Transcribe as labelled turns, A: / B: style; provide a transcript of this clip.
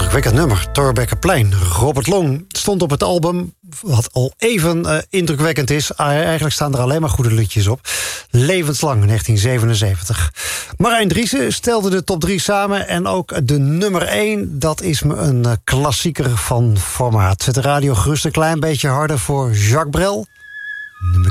A: Indrukwekkend nummer, Thorbeckerplein. Robert Long stond op het album, wat al even indrukwekkend is. Eigenlijk staan er alleen maar goede liedjes op. Levenslang, 1977. Marijn Driessen stelde de top 3 samen. En ook de nummer 1, dat is me een klassieker van formaat. Zet de radio gerust een klein beetje harder voor Jacques Brel.